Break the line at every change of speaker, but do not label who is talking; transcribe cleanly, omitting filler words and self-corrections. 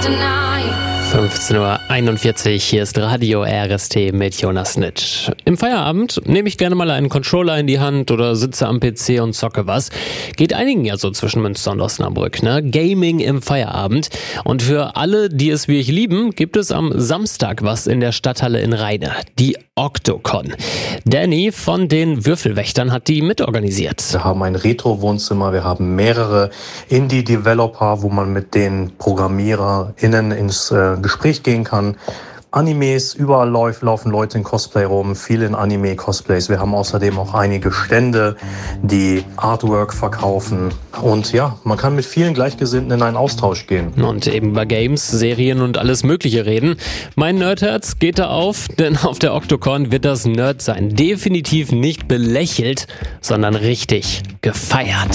15:41 Uhr, hier ist Radio RST mit Jonas Nitsch. Im Feierabend nehme ich gerne mal einen Controller in die Hand oder sitze am PC und zocke was. Geht einigen ja so zwischen Münster und Osnabrück, ne? Gaming im Feierabend. Und für alle, die es wie ich lieben, gibt es am Samstag was in der Stadthalle in Rheine. Die Octocon. Danny von den Würfelwächtern hat die mitorganisiert.
Wir haben ein Retro-Wohnzimmer, wir haben mehrere Indie-Developer, wo man mit den ProgrammiererInnen ins Gespräch gehen kann. Animes, überall laufen Leute in Cosplay rum, viele in Anime-Cosplays. Wir haben außerdem auch einige Stände, die Artwork verkaufen. Und ja, man kann mit vielen Gleichgesinnten in einen Austausch gehen.
Und eben über Games, Serien und alles Mögliche reden. Mein Nerdherz geht da auf, denn auf der Octocon wird das Nerdsein definitiv nicht belächelt, sondern richtig gefeiert.